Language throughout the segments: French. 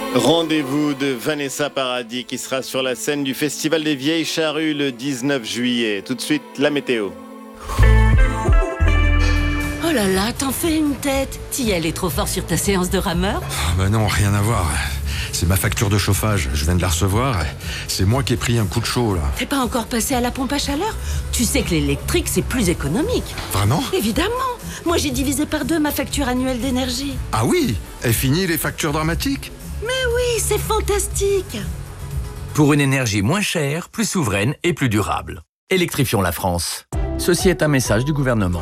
Rendez-vous de Vanessa Paradis qui sera sur la scène du Festival des Vieilles Charrues le 19 juillet. Tout de suite, la météo. Oh là là, t'en fais une tête. T'y allais trop fort sur ta séance de rameur ? Bah non, rien à voir. C'est ma facture de chauffage, je viens de la recevoir. C'est moi qui ai pris un coup de chaud, là. T'es pas encore passé à la pompe à chaleur ? Tu sais que l'électrique, c'est plus économique. Vraiment ? Évidemment. Moi, j'ai divisé par 2 ma facture annuelle d'énergie. Ah oui ? Est fini les factures dramatiques ? Mais oui, c'est fantastique. Pour une énergie moins chère, plus souveraine et plus durable. Électrifions la France. Ceci est un message du gouvernement.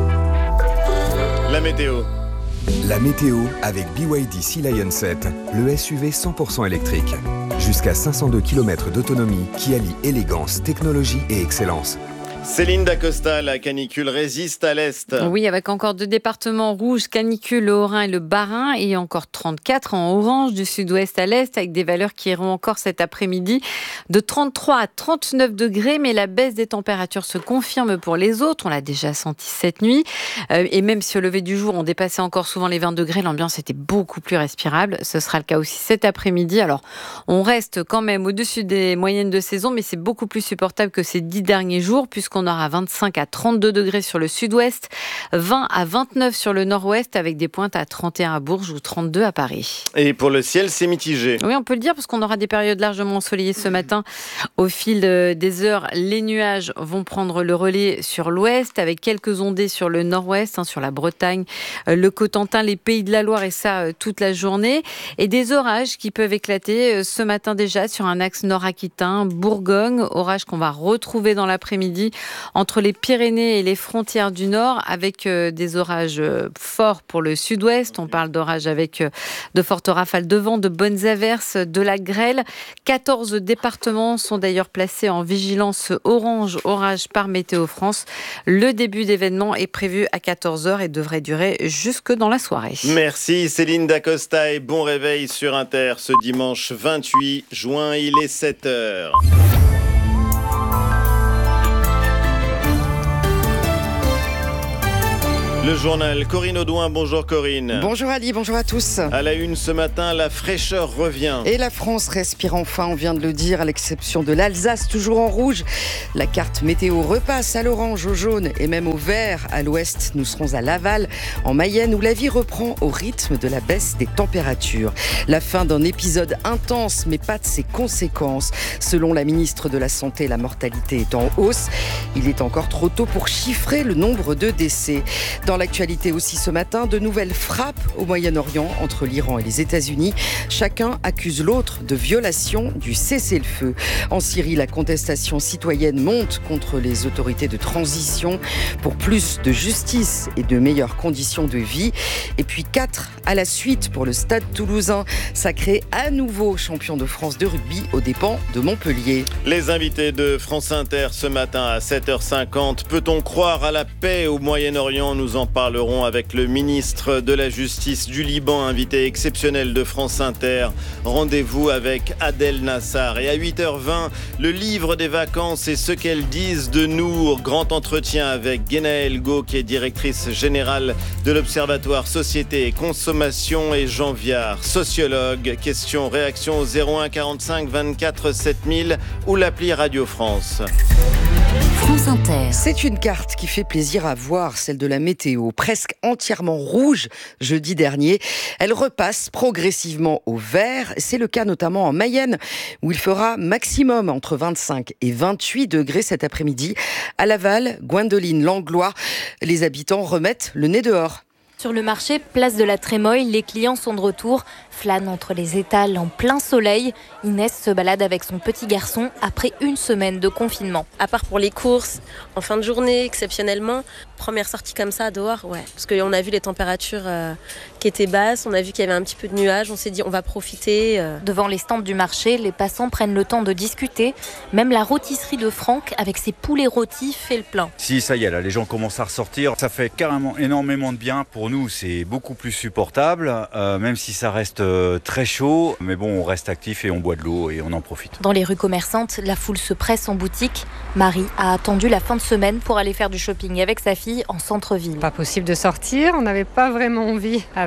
La météo. La météo avec BYD Sea Lion 7, le SUV 100% électrique. Jusqu'à 502 km d'autonomie qui allie élégance, technologie et excellence. Céline Dacosta, la canicule résiste à l'Est. Oui, avec encore 2 départements rouges, canicule, le Haut-Rhin et le Bas-Rhin, et encore 34 en orange du sud-ouest à l'est, avec des valeurs qui iront encore cet après-midi de 33 à 39 degrés, mais la baisse des températures se confirme pour les autres. On l'a déjà senti cette nuit, et même si au lever du jour, on dépassait encore souvent les 20 degrés, l'ambiance était beaucoup plus respirable. Ce sera le cas aussi cet après-midi. Alors, on reste quand même au-dessus des moyennes de saison, mais c'est beaucoup plus supportable que ces 10 derniers jours, puisqu'on aura 25 à 32 degrés sur le sud-ouest, 20 à 29 sur le nord-ouest, avec des pointes à 31 à Bourges ou 32 à Paris. Et pour le ciel, c'est mitigé. Oui, on peut le dire, parce qu'on aura des périodes largement ensoleillées ce matin. Au fil des heures, les nuages vont prendre le relais sur l'ouest, avec quelques ondées sur le nord-ouest, sur la Bretagne, le Cotentin, les Pays de la Loire, et ça toute la journée. Et des orages qui peuvent éclater ce matin déjà sur un axe nord-aquitain, Bourgogne, orages qu'on va retrouver dans l'après-midi entre les Pyrénées et les frontières du Nord, avec des orages forts pour le sud-ouest. On parle d'orages avec de fortes rafales de vent, de bonnes averses, de la grêle. 14 départements sont d'ailleurs placés en vigilance orange orage par Météo France. Le début d'événement est prévu à 14h et devrait durer jusque dans la soirée. Merci Céline Dacosta et bon réveil sur Inter ce dimanche 28 juin, il est 7h. Le journal, Corinne Audouin, bonjour Corinne. Bonjour Ali, bonjour à tous. À la une ce matin, la fraîcheur revient. Et la France respire enfin, on vient de le dire, à l'exception de l'Alsace, toujours en rouge. La carte météo repasse à l'orange, au jaune et même au vert. À l'ouest, nous serons à Laval, en Mayenne, où la vie reprend au rythme de la baisse des températures. La fin d'un épisode intense, mais pas de ses conséquences. Selon la ministre de la Santé, la mortalité est en hausse. Il est encore trop tôt pour chiffrer le nombre de décès. Dans l'actualité aussi ce matin, de nouvelles frappes au Moyen-Orient entre l'Iran et les États-Unis. Chacun accuse l'autre de violation du cessez-le-feu. En Syrie, la contestation citoyenne monte contre les autorités de transition pour plus de justice et de meilleures conditions de vie. Et puis 4 à la suite pour le Stade Toulousain, sacré à nouveau champion de France de rugby aux dépens de Montpellier. Les invités de France Inter ce matin à 7h50. Peut-on croire à la paix au Moyen-Orient ? Nous en parlerons avec le ministre de la Justice du Liban, invité exceptionnel de France Inter. Rendez-vous avec Adel Nassar. Et à 8h20, le livre des vacances et ce qu'elles disent de nous. Grand entretien avec Guénaëlle Gau, qui est directrice générale de l'Observatoire Société et Consommation, et Jean Viard, sociologue. Question, réaction au 01 45 24 7000 ou l'appli Radio France. France Inter. C'est une carte qui fait plaisir à voir, celle de la météo, presque entièrement rouge jeudi dernier. Elle repasse progressivement au vert. C'est le cas notamment en Mayenne, où il fera maximum entre 25 et 28 degrés cet après-midi. À Laval, Gwendoline, Langlois, les habitants remettent le nez dehors. Sur le marché, place de la Trémoille, les clients sont de retour, flânent entre les étals en plein soleil. Inès se balade avec son petit garçon après une semaine de confinement. À part pour les courses, en fin de journée, exceptionnellement, première sortie comme ça dehors, ouais. Parce qu'on a vu les températures qui étaient basses, on a vu qu'il y avait un petit peu de nuages, on s'est dit on va profiter. Devant les stands du marché, les passants prennent le temps de discuter. Même la rôtisserie de Franck, avec ses poulets rôtis, fait le plein. Si, ça y est, là, les gens commencent à ressortir. Ça fait carrément énormément de bien. Pour nous, c'est beaucoup plus supportable, même si ça reste très chaud. Mais bon, on reste actif et on boit de l'eau et on en profite. Dans les rues commerçantes, la foule se presse en boutique. Marie a attendu la fin de semaine pour aller faire du shopping avec sa fille en centre-ville. Pas possible de sortir, on n'avait pas vraiment envie avec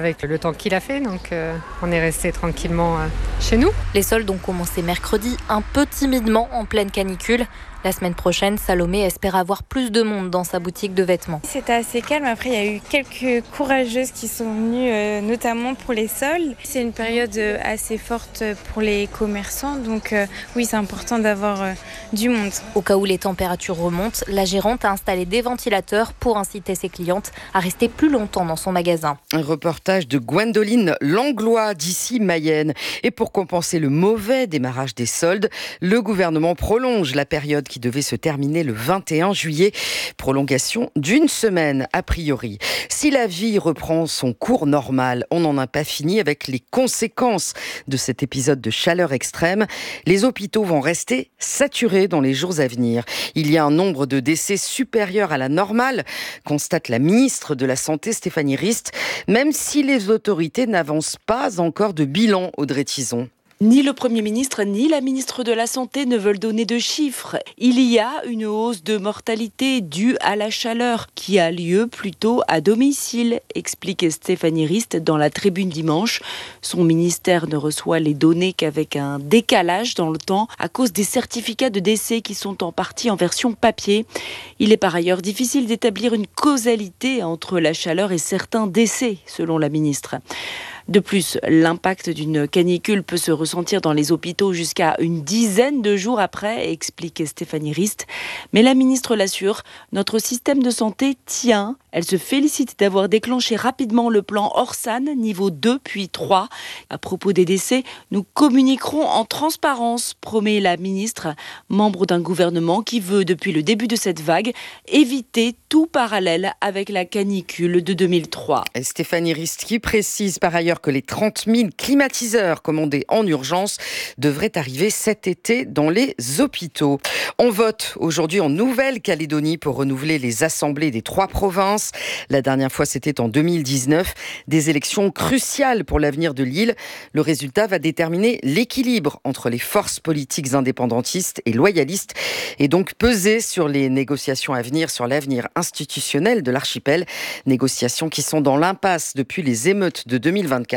avec le temps qu'il a fait, donc on est resté tranquillement chez nous. Les soldes ont commencé mercredi, un peu timidement en pleine canicule. La semaine prochaine, Salomé espère avoir plus de monde dans sa boutique de vêtements. C'était assez calme. Après, il y a eu quelques courageuses qui sont venues, notamment pour les soldes. C'est une période assez forte pour les commerçants. Donc oui, c'est important d'avoir du monde. Au cas où les températures remontent, la gérante a installé des ventilateurs pour inciter ses clientes à rester plus longtemps dans son magasin. Un reportage de Gwendoline Langlois d'ici Mayenne. Et pour compenser le mauvais démarrage des soldes, le gouvernement prolonge la période qui devait se terminer le 21 juillet. Prolongation d'une semaine, a priori. Si la vie reprend son cours normal, on n'en a pas fini avec les conséquences de cet épisode de chaleur extrême. Les hôpitaux vont rester saturés dans les jours à venir. Il y a un nombre de décès supérieur à la normale, constate la ministre de la Santé, Stéphanie Rist, même si les autorités n'avancent pas encore de bilan, Audrey Tizon. Ni le Premier ministre ni la ministre de la Santé ne veulent donner de chiffres. Il y a une hausse de mortalité due à la chaleur qui a lieu plutôt à domicile, explique Stéphanie Rist dans la Tribune dimanche. Son ministère ne reçoit les données qu'avec un décalage dans le temps à cause des certificats de décès qui sont en partie en version papier. Il est par ailleurs difficile d'établir une causalité entre la chaleur et certains décès, selon la ministre. De plus, l'impact d'une canicule peut se ressentir dans les hôpitaux jusqu'à une dizaine de jours après, explique Stéphanie Rist. Mais la ministre l'assure, notre système de santé tient. Elle se félicite d'avoir déclenché rapidement le plan Orsan, niveau 2 puis 3. À propos des décès, nous communiquerons en transparence, promet la ministre, membre d'un gouvernement qui veut, depuis le début de cette vague, éviter tout parallèle avec la canicule de 2003. Et Stéphanie Rist qui précise par ailleurs que les 30 000 climatiseurs commandés en urgence devraient arriver cet été dans les hôpitaux. On vote aujourd'hui en Nouvelle-Calédonie pour renouveler les assemblées des 3 provinces. La dernière fois, c'était en 2019. Des élections cruciales pour l'avenir de l'île. Le résultat va déterminer l'équilibre entre les forces politiques indépendantistes et loyalistes et donc peser sur les négociations à venir, sur l'avenir institutionnel de l'archipel. Négociations qui sont dans l'impasse depuis les émeutes de 2024.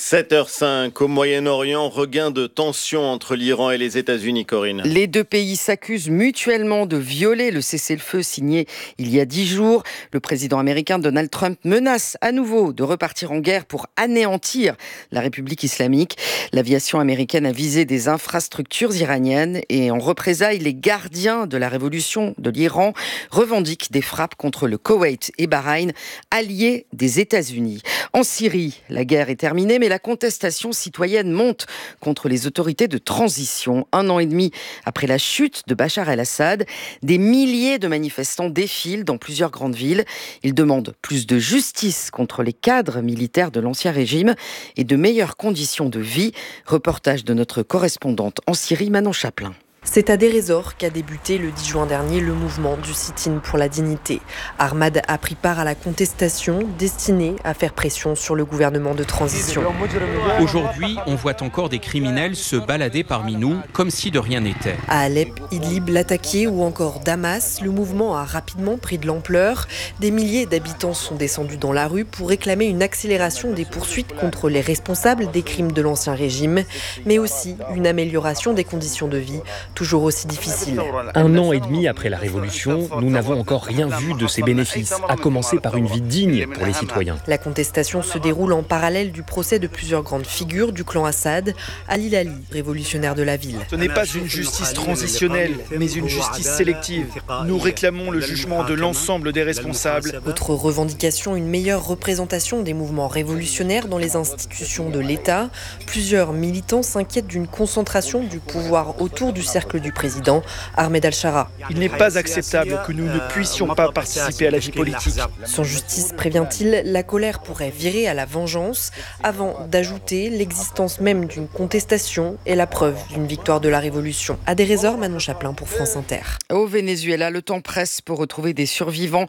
7h05 au Moyen-Orient, regain de tension entre l'Iran et les États-Unis, Corinne. Les deux pays s'accusent mutuellement de violer le cessez-le-feu signé il y a 10 jours. Le président américain Donald Trump menace à nouveau de repartir en guerre pour anéantir la République islamique. L'aviation américaine a visé des infrastructures iraniennes et en représailles, les gardiens de la révolution de l'Iran revendiquent des frappes contre le Koweït et Bahreïn, alliés des États-Unis. En Syrie, la guerre est terminée, mais la contestation citoyenne monte contre les autorités de transition. 1 an et demi après la chute de Bachar el-Assad, des milliers de manifestants défilent dans plusieurs grandes villes. Ils demandent plus de justice contre les cadres militaires de l'ancien régime et de meilleures conditions de vie. Reportage de notre correspondante en Syrie, Manon Chaplin. C'est à Deir ez-Zor qu'a débuté le 10 juin dernier le mouvement du sit-in pour la dignité. Ahmad a pris part à la contestation destinée à faire pression sur le gouvernement de transition. Aujourd'hui, on voit encore des criminels se balader parmi nous comme si de rien n'était. À Alep, Idlib, Latakia ou encore Damas, le mouvement a rapidement pris de l'ampleur. Des milliers d'habitants sont descendus dans la rue pour réclamer une accélération des poursuites contre les responsables des crimes de l'ancien régime, mais aussi une amélioration des conditions de vie, toujours aussi difficile. 1 an et demi après la Révolution, nous n'avons encore rien vu de ces bénéfices, à commencer par une vie digne pour les citoyens. La contestation se déroule en parallèle du procès de plusieurs grandes figures du clan Assad, Ali Lali, révolutionnaire de la ville. Ce n'est pas une justice transitionnelle, mais une justice sélective. Nous réclamons le jugement de l'ensemble des responsables. Autre revendication, une meilleure représentation des mouvements révolutionnaires dans les institutions de l'État. Plusieurs militants s'inquiètent d'une concentration du pouvoir autour du cercle du président, Ahmed al-Shara. Il n'est pas acceptable que nous ne puissions pas participer à la vie politique. Sans justice, prévient-il, la colère pourrait virer à la vengeance, avant d'ajouter l'existence même d'une contestation et la preuve d'une victoire de la révolution. À Deir ez-Zor, Manon Chaplin pour France Inter. Au Venezuela, le temps presse pour retrouver des survivants.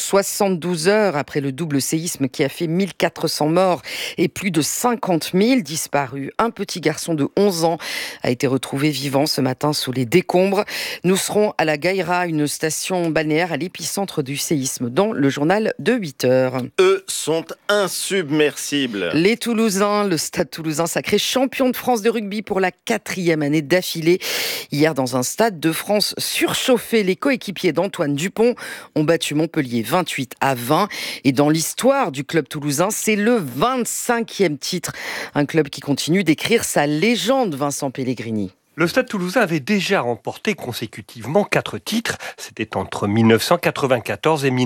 72 heures après le double séisme qui a fait 1400 morts et plus de 50 000 disparus. Un petit garçon de 11 ans a été retrouvé vivant ce matin sous sous les décombres. Nous serons à la Gaïra, une station balnéaire à l'épicentre du séisme, dans le journal de 8h. Eux sont insubmersibles. Les Toulousains, le Stade Toulousain sacré champion de France de rugby pour la 4e année d'affilée. Hier, dans un Stade de France surchauffé, les coéquipiers d'Antoine Dupont ont battu Montpellier 28-20. Et dans l'histoire du club toulousain, c'est le 25e titre. Un club qui continue d'écrire sa légende, Vincent Pellegrini. Le Stade Toulousain avait déjà remporté consécutivement 4 titres. C'était entre 1994 et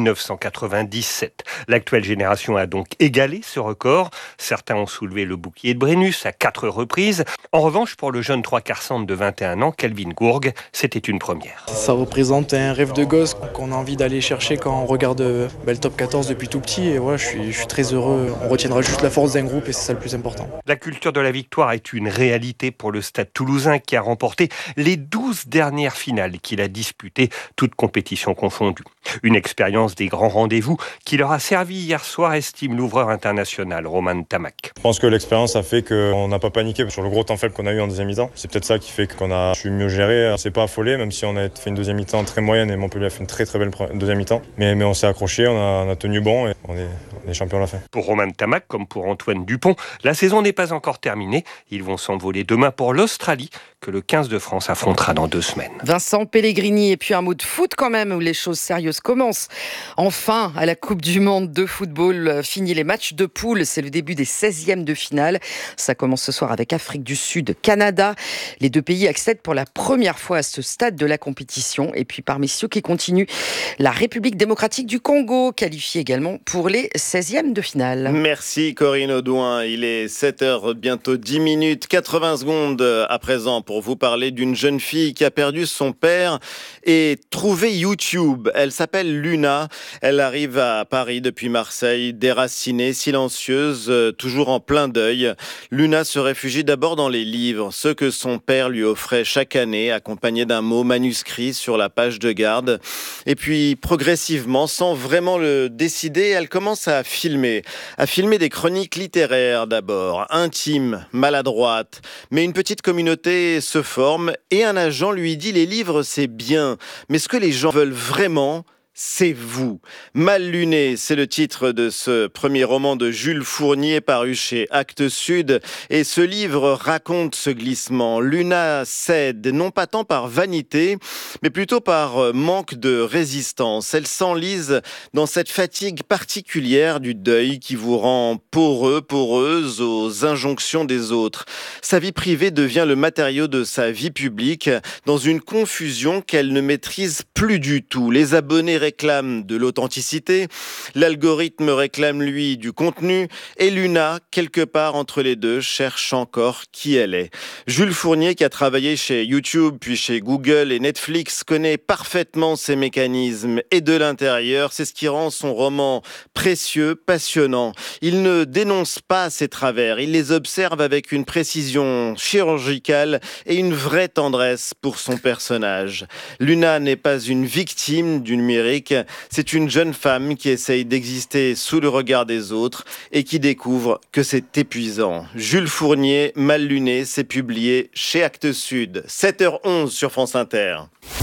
1997. L'actuelle génération a donc égalé ce record. Certains ont soulevé le bouclier de Brennus à 4 reprises. En revanche, pour le jeune 3/4 centre de 21 ans, Kelvin Gourgue, c'était une première. Ça représente un rêve de gosse qu'on a envie d'aller chercher quand on regarde le top 14 depuis tout petit. Et voilà, je suis très heureux. On retiendra juste la force d'un groupe et c'est ça le plus important. La culture de la victoire est une réalité pour le Stade Toulousain qui a remporté les 12 dernières finales qu'il a disputées, toutes compétitions confondues. Une expérience des grands rendez-vous qui leur a servi hier soir, estime l'ouvreur international Romain Ntamack. Je pense que l'expérience a fait qu'on n'a pas paniqué sur le gros temps faible qu'on a eu en deuxième mi-temps. C'est peut-être ça qui fait qu'on a su mieux gérer. On s'est pas affolé, même si on a fait une deuxième mi-temps très moyenne et Montpellier a fait une très très belle deuxième mi-temps. Mais on s'est accroché, on a tenu bon et on est champion à la fin. Pour Romain Ntamack, comme pour Antoine Dupont, la saison n'est pas encore terminée. Ils vont s'envoler demain pour l'Australie, que le 15 de France affrontera dans 2 semaines. Vincent Pellegrini, et puis un mot de foot quand même, où les choses sérieuses commencent. Enfin, à la Coupe du Monde de football, fini les matchs de poule. C'est le début des 16e de finale. Ça commence ce soir avec Afrique du Sud, Canada. Les 2 pays accèdent pour la première fois à ce stade de la compétition. Et puis parmi ceux qui continuent, la République démocratique du Congo, qualifiée également pour les 16e de finale. Merci Corinne Audouin. Il est 7h, bientôt 10 minutes, 80 secondes à présent pour vous parler d'une jeune fille qui a perdu son père et trouvé YouTube. Elle s'appelle Luna. Elle arrive à Paris depuis Marseille, déracinée, silencieuse, toujours en plein deuil. Luna se réfugie d'abord dans les livres, ceux que son père lui offrait chaque année, accompagnés d'un mot manuscrit sur la page de garde. Et puis, progressivement, sans vraiment le décider, elle commence à filmer des chroniques littéraires d'abord, intimes, maladroites. Mais une petite communauté se forme et un agent lui dit « Les livres, c'est bien, mais ce que les gens veulent vraiment, c'est vous ». Mal luné, c'est le titre de ce premier roman de Jules Fournier paru chez Actes Sud. Et ce livre raconte ce glissement. Luna cède, non pas tant par vanité, mais plutôt par manque de résistance. Elle s'enlise dans cette fatigue particulière du deuil qui vous rend poreux, poreuse aux injonctions des autres. Sa vie privée devient le matériau de sa vie publique, dans une confusion qu'elle ne maîtrise plus du tout. Les abonnés réclame de l'authenticité, l'algorithme réclame lui du contenu et Luna, quelque part entre les deux, cherche encore qui elle est. Jules Fournier, qui a travaillé chez YouTube puis chez Google et Netflix, connaît parfaitement ces mécanismes et de l'intérieur, c'est ce qui rend son roman précieux, passionnant. Il ne dénonce pas ses travers, il les observe avec une précision chirurgicale et une vraie tendresse pour son personnage. Luna n'est pas une victime du numérique, c'est une jeune femme qui essaye d'exister sous le regard des autres et qui découvre que c'est épuisant. Jules Fournier, Mal luné, c'est publié chez Actes Sud. 7h11 sur France Inter.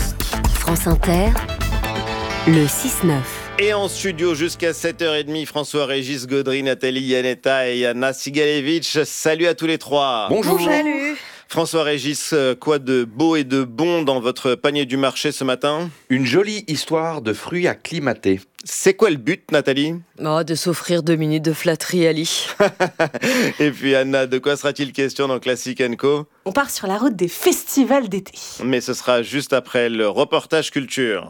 France Inter, le 6-9. Et en studio jusqu'à 7h30, François-Régis Gaudry, Nathalie Yanetta et Yana Sigalevitch. Salut à tous les trois. Bonjour. Salut. François-Régis, quoi de beau et de bon dans votre panier du marché ce matin ? Une jolie histoire de fruits acclimatés. C'est quoi le but, Nathalie ? De s'offrir 2 minutes de flatterie, Ali. Et puis Anna, de quoi sera-t-il question dans Classic & Co ? On part sur la route des festivals d'été. Mais ce sera juste après le reportage culture.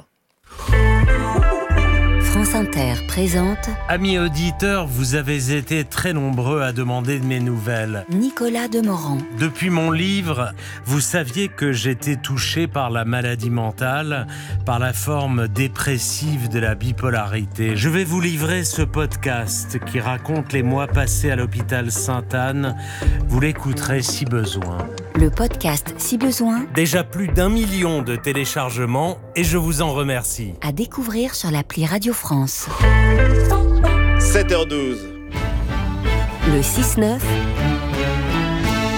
France Inter présente... Amis auditeurs, vous avez été très nombreux à demander de mes nouvelles. Nicolas Demorand. Depuis mon livre, vous saviez que j'étais touché par la maladie mentale, par la forme dépressive de la bipolarité. Je vais vous livrer ce podcast qui raconte les mois passés à l'hôpital Sainte-Anne. Vous l'écouterez si besoin. Le podcast Si besoin. Déjà plus d'1 million de téléchargements et je vous en remercie. À découvrir sur l'appli Radio France. 7h12. Le 6-9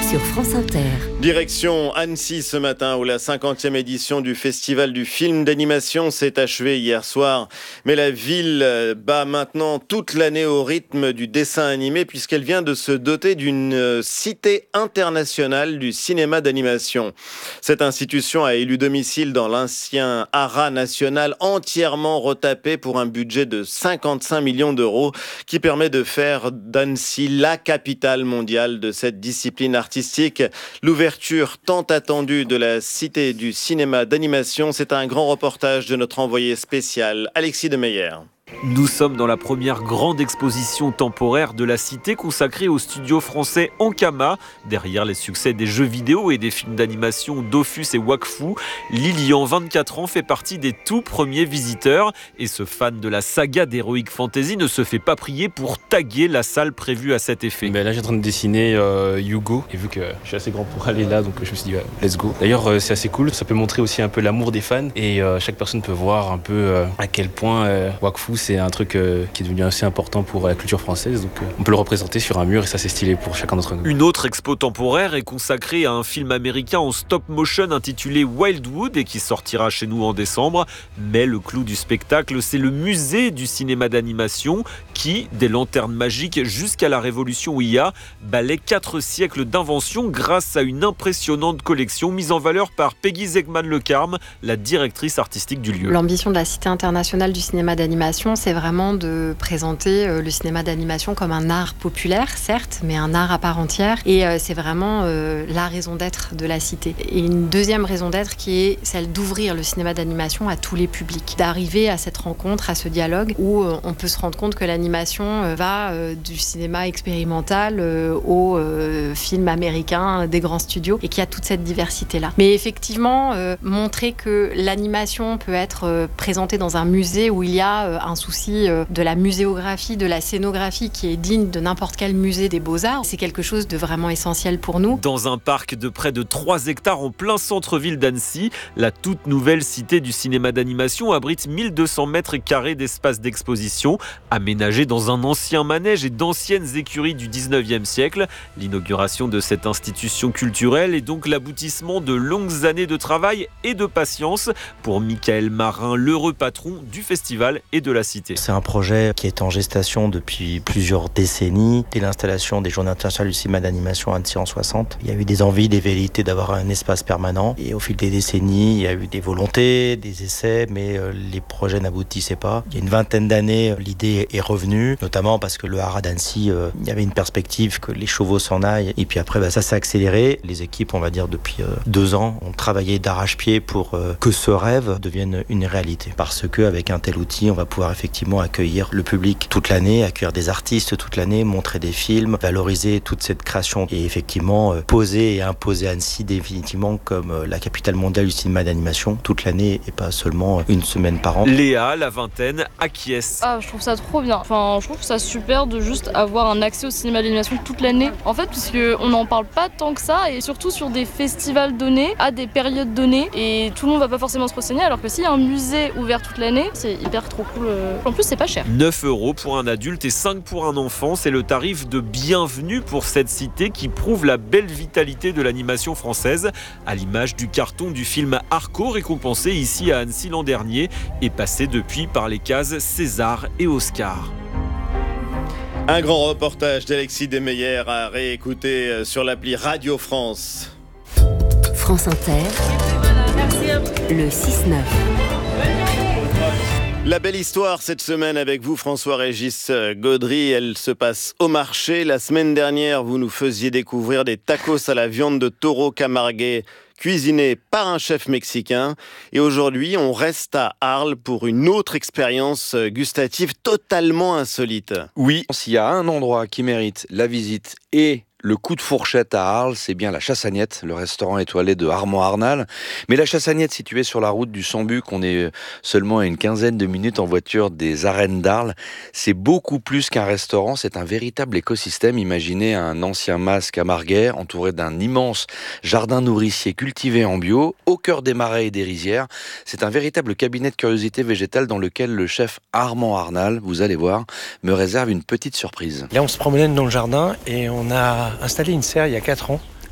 sur France Inter. Direction Annecy ce matin où la 50e édition du Festival du film d'animation s'est achevée hier soir. Mais la ville bat maintenant toute l'année au rythme du dessin animé puisqu'elle vient de se doter d'une cité internationale du cinéma d'animation. Cette institution a élu domicile dans l'ancien haras national entièrement retapé pour un budget de 55 millions d'euros qui permet de faire d'Annecy la capitale mondiale de cette discipline artistique. L'ouverture tant attendue de la Cité du cinéma d'animation, c'est un grand reportage de notre envoyé spécial, Alexis Demeyer. Nous sommes dans la première grande exposition temporaire de la cité consacrée au studio français Ankama. Derrière les succès des jeux vidéo et des films d'animation Dofus et Wakfu, Lilian, 24 ans, fait partie des tout premiers visiteurs. Et ce fan de la saga d'Heroic Fantasy ne se fait pas prier pour taguer la salle prévue à cet effet. Là, j'ai en train de dessiner Yugo. Et vu que je suis assez grand pour aller là, donc je me suis dit, let's go. D'ailleurs, c'est assez cool. Ça peut montrer aussi un peu l'amour des fans. Et chaque personne peut voir un peu à quel point Wakfu, c'est un truc qui est devenu assez important pour la culture française, donc on peut le représenter sur un mur et ça c'est stylé pour chacun d'entre nous. Une autre expo temporaire est consacrée à un film américain en stop motion intitulé Wildwood et qui sortira chez nous en décembre. Mais le clou du spectacle, c'est le musée du cinéma d'animation qui, des lanternes magiques jusqu'à la révolution IA, balaie 4 siècles d'invention grâce à une impressionnante collection mise en valeur par Peggy Zegman-Lecarme, la directrice artistique du lieu. L'ambition de la Cité internationale du cinéma d'animation, c'est vraiment de présenter le cinéma d'animation comme un art populaire, certes, mais un art à part entière. Et c'est vraiment la raison d'être de la cité. Et une deuxième raison d'être qui est celle d'ouvrir le cinéma d'animation à tous les publics. D'arriver à cette rencontre, à ce dialogue où on peut se rendre compte que l'animation va du cinéma expérimental au film américain des grands studios et qu'il y a toute cette diversité-là. Mais effectivement, montrer que l'animation peut être présentée dans un musée où il y a un souci de la muséographie, de la scénographie qui est digne de n'importe quel musée des Beaux-Arts. C'est quelque chose de vraiment essentiel pour nous. Dans un parc de près de 3 hectares en plein centre-ville d'Annecy, la toute nouvelle cité du cinéma d'animation abrite 1200 mètres carrés d'espace d'exposition, aménagé dans un ancien manège et d'anciennes écuries du 19e siècle. L'inauguration de cette institution culturelle est donc l'aboutissement de longues années de travail et de patience pour Michael Marin, l'heureux patron du festival et de la cité. C'est un projet qui est en gestation depuis plusieurs décennies. Dès l'installation des Journées internationales du cinéma d'animation à Annecy en 60, il y a eu des envies, des velléités d'avoir un espace permanent. Et au fil des décennies, il y a eu des volontés, des essais, mais les projets n'aboutissaient pas. Il y a une vingtaine d'années, l'idée est revenue, notamment parce que le haras d'Annecy, il y avait une perspective que les chevaux s'en aillent. Et puis après, ça s'est accéléré. Les équipes, on va dire, depuis 2 ans, ont travaillé d'arrache-pied pour que ce rêve devienne une réalité. Parce qu'avec un tel outil, on va pouvoir effectivement accueillir le public toute l'année, accueillir des artistes toute l'année, montrer des films, valoriser toute cette création et effectivement poser et imposer Annecy définitivement comme la capitale mondiale du cinéma d'animation toute l'année et pas seulement une semaine par an. Léa, la vingtaine, acquiesce. Je trouve ça trop bien. Je trouve ça super de juste avoir un accès au cinéma d'animation toute l'année. En fait, puisqu'on n'en parle pas tant que ça et surtout sur des festivals donnés, à des périodes données et tout le monde va pas forcément se renseigner alors que s'il y a un musée ouvert toute l'année, c'est hyper trop cool. En plus, c'est pas cher. 9 € pour un adulte et 5 pour un enfant, c'est le tarif de bienvenue pour cette cité qui prouve la belle vitalité de l'animation française, à l'image du carton du film Arco, récompensé ici à Annecy l'an dernier et passé depuis par les cases César et Oscar. Un grand reportage d'Alexis Demeyer à réécouter sur l'appli Radio France. France Inter, le 6-9. La belle histoire cette semaine avec vous, François-Régis Gaudry. Elle se passe au marché. La semaine dernière, vous nous faisiez découvrir des tacos à la viande de taureau camarguais cuisinés par un chef mexicain. Et aujourd'hui, on reste à Arles pour une autre expérience gustative totalement insolite. Oui, s'il y a un endroit qui mérite la visite et le coup de fourchette à Arles, c'est bien la Chassagnette, le restaurant étoilé de Armand-Arnal. Mais la Chassagnette, située sur la route du Sambuc, on est seulement à une quinzaine de minutes en voiture des arènes d'Arles. C'est beaucoup plus qu'un restaurant, c'est un véritable écosystème. Imaginez un ancien mas camarguais entouré d'un immense jardin nourricier cultivé en bio, au cœur des marais et des rizières. C'est un véritable cabinet de curiosité végétale dans lequel le chef Armand-Arnal, vous allez voir, me réserve une petite surprise. Là, on se promenait dans le jardin et on a installé une serre il y a 4 ans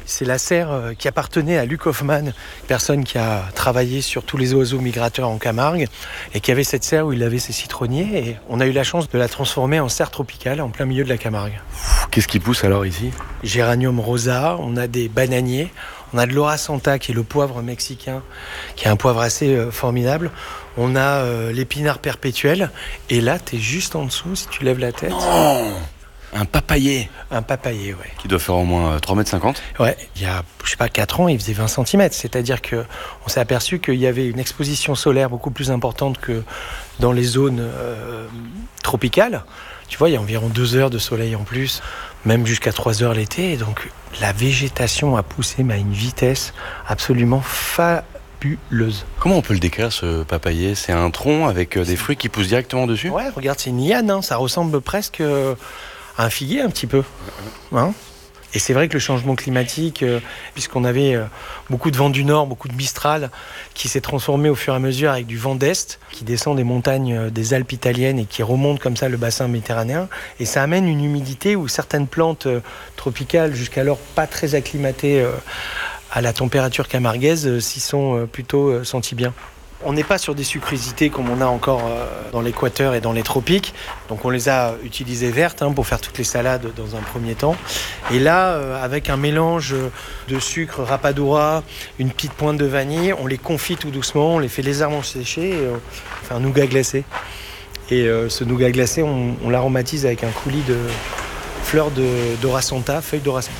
C'est la serre qui appartenait à Luc Hoffmann, personne qui a travaillé sur tous les oiseaux migrateurs en Camargue et qui avait cette serre où il avait ses citronniers. Et on a eu la chance de la transformer en serre tropicale en plein milieu de la Camargue. Qu'est-ce qui pousse alors ici ? Géranium rosa, on a des bananiers, on a de l'Ora Santa qui est le poivre mexicain, qui est un poivre assez formidable. On a l'épinard perpétuel et là, t'es juste en dessous si tu lèves la tête. Non ! Un papayer. Un papayer, ouais. Qui doit faire au moins 3,50 m. Ouais, il y a, 4 ans, il faisait 20 cm. C'est-à-dire qu'on s'est aperçu qu'il y avait une exposition solaire beaucoup plus importante que dans les zones tropicales. Tu vois, il y a environ 2 heures de soleil en plus, même jusqu'à 3 heures l'été. Et donc, la végétation a poussé à une vitesse absolument fabuleuse. Comment on peut le décrire, ce papayer ? C'est un tronc avec des fruits qui poussent directement dessus ? Ouais, regarde, c'est une liane, hein. Ça ressemble presque à un figuier un petit peu. Hein ? Et c'est vrai que le changement climatique, puisqu'on avait beaucoup de vent du nord, beaucoup de mistral, qui s'est transformé au fur et à mesure avec du vent d'est, qui descend des montagnes des Alpes italiennes et qui remonte comme ça le bassin méditerranéen. Et ça amène une humidité où certaines plantes tropicales, jusqu'alors pas très acclimatées à la température camarguaise, s'y sont plutôt senties bien. On n'est pas sur des sucrosités comme on a encore dans l'équateur et dans les tropiques. Donc on les a utilisées vertes pour faire toutes les salades dans un premier temps. Et là, avec un mélange de sucre rapadura, une petite pointe de vanille, on les confit tout doucement, on les fait légèrement sécher et on fait un nougat glacé. Et ce nougat glacé, on l'aromatise avec un coulis de fleurs d'Ora Santa, feuilles d'Ora Santa.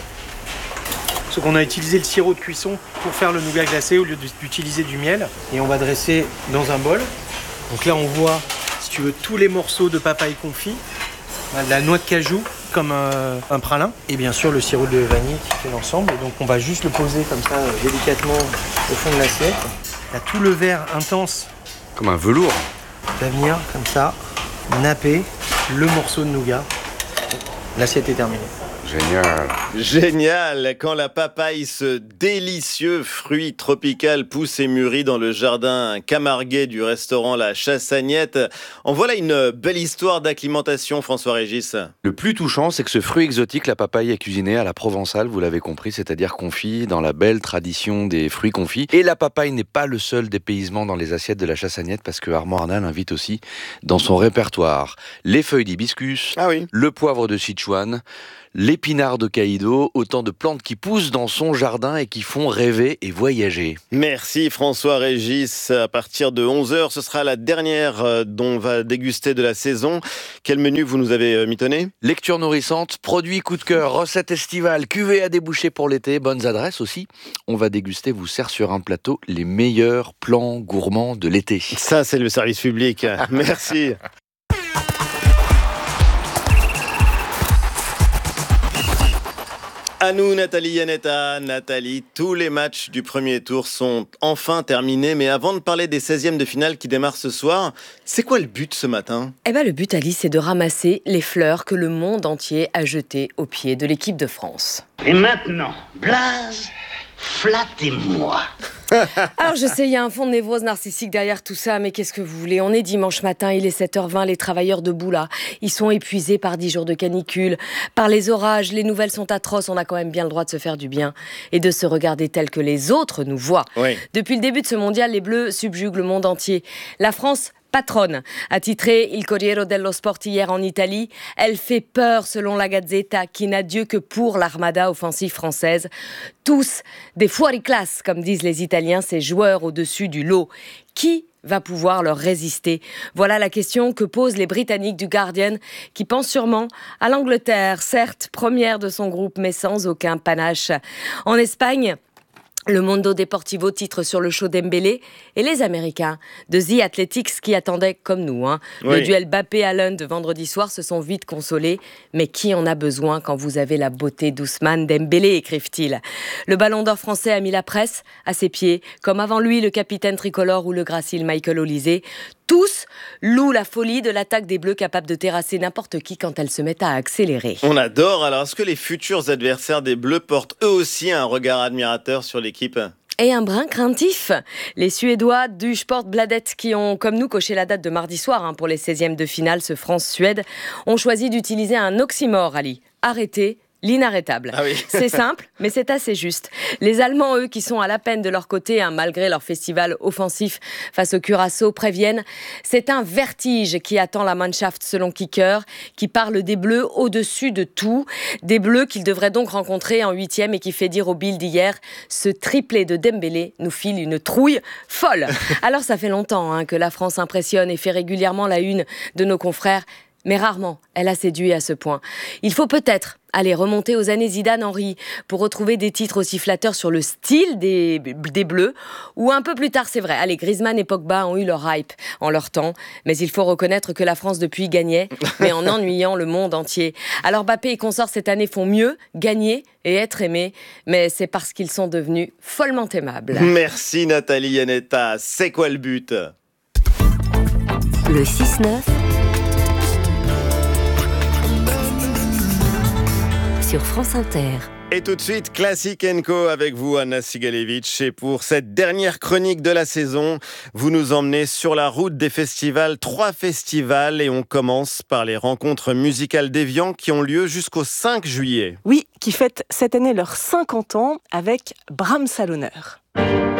Donc on a utilisé le sirop de cuisson pour faire le nougat glacé au lieu d'utiliser du miel. Et on va dresser dans un bol. Donc là on voit, si tu veux, tous les morceaux de papaye confit, la noix de cajou comme un pralin, et bien sûr le sirop de vanille qui fait l'ensemble. Et donc on va juste le poser comme ça délicatement au fond de l'assiette. Il y a tout le verre intense. Comme un velours. Va venir comme ça, napper le morceau de nougat. L'assiette est terminée. Génial. Génial. Quand la papaye, ce délicieux fruit tropical, pousse et mûrit dans le jardin camarguais du restaurant La Chassagnette. En voilà une belle histoire d'acclimatation, François-Régis. Le plus touchant, c'est que ce fruit exotique, la papaye, est cuisiné à la provençale, vous l'avez compris, c'est-à-dire confit dans la belle tradition des fruits confits. Et la papaye n'est pas le seul dépaysement dans les assiettes de La Chassagnette, parce que Armand Arnal invite aussi dans son répertoire les feuilles d'hibiscus, le poivre de Sichuan, l'épinard de Caïdo, autant de plantes qui poussent dans son jardin et qui font rêver et voyager. Merci François-Régis. À partir de 11h, ce sera la dernière dont on va déguster de la saison. Quel menu vous nous avez mitonné ? Lecture nourrissante, produits coup de cœur, recettes estivales, cuvées à déboucher pour l'été, bonnes adresses aussi. On va déguster, vous sert sur un plateau, les meilleurs plans gourmands de l'été. Ça, c'est le service public. Merci. À nous, Nathalie Yanetta. Nathalie, tous les matchs du premier tour sont enfin terminés. Mais avant de parler des 16e de finale qui démarrent ce soir, c'est quoi le but ce matin ? Le but, Alice, c'est de ramasser les fleurs que le monde entier a jetées aux pieds de l'équipe de France. Et maintenant, Blaze, flattez-moi. Alors je sais, il y a un fond de névrose narcissique derrière tout ça, mais qu'est-ce que vous voulez ? On est dimanche matin, il est 7h20, les travailleurs debout là, ils sont épuisés par 10 jours de canicule, par les orages, les nouvelles sont atroces, on a quand même bien le droit de se faire du bien et de se regarder tel que les autres nous voient. Oui. Depuis le début de ce mondial, les Bleus subjuguent le monde entier. La France patronne, a titré Il Corriere dello Sport hier en Italie. Elle fait peur selon la Gazzetta, qui n'a Dieu que pour l'armada offensive française. Tous des fuoriclasse, comme disent les Italiens, ces joueurs au-dessus du lot. Qui va pouvoir leur résister ? Voilà la question que posent les Britanniques du Guardian, qui pensent sûrement à l'Angleterre, certes première de son groupe, mais sans aucun panache. En Espagne, le Mundo Deportivo titre sur le show Dembélé et les Américains de The Athletics qui attendaient comme nous. Le duel Mbappé-Haaland de vendredi soir se sont vite consolés. Mais qui en a besoin quand vous avez la beauté d'Ousmane Dembélé, écrivent-ils. Le ballon d'or français a mis la presse à ses pieds, comme avant lui le capitaine tricolore ou le gracile Michael Olise. Tous louent la folie de l'attaque des Bleus capable de terrasser n'importe qui quand elle se met à accélérer. On adore. Alors, est-ce que les futurs adversaires des Bleus portent eux aussi un regard admirateur sur l'équipe ? Et un brin craintif. Les Suédois du Sportbladet, qui ont, comme nous, coché la date de mardi soir pour les 16e de finale, ce France-Suède, ont choisi d'utiliser un oxymore, Ali. Arrêter L'inarrêtable. Ah oui. C'est simple, mais c'est assez juste. Les Allemands, eux, qui sont à la peine de leur côté, malgré leur festival offensif face au Curaçao, préviennent « C'est un vertige qui attend la Mannschaft selon Kicker, qui parle des Bleus au-dessus de tout. Des Bleus qu'ils devraient donc rencontrer en 8e et qui fait dire au Bild d'hier « Ce triplé de Dembélé nous file une trouille folle ». Alors ça fait longtemps que la France impressionne et fait régulièrement la une de nos confrères. Mais rarement, elle a séduit à ce point. Il faut peut-être aller remonter aux années Zidane-Henry pour retrouver des titres aussi flatteurs sur le style des Bleus. Ou un peu plus tard, c'est vrai, allez, Griezmann et Pogba ont eu leur hype en leur temps. Mais il faut reconnaître que la France depuis gagnait, mais en ennuyant le monde entier. Alors Mbappé et consorts cette année font mieux, gagner et être aimés. Mais c'est parce qu'ils sont devenus follement aimables. Merci Nathalie Yanetta. C'est quoi le but ? Le 6-9 sur France Inter. Et tout de suite, Classic & Co avec vous, Anna Sigalevitch. Et pour cette dernière chronique de la saison, vous nous emmenez sur la route des festivals, 3 festivals. Et on commence par les rencontres musicales d'Évian qui ont lieu jusqu'au 5 juillet. Oui, qui fêtent cette année leurs 50 ans avec Brahms à l'honneur.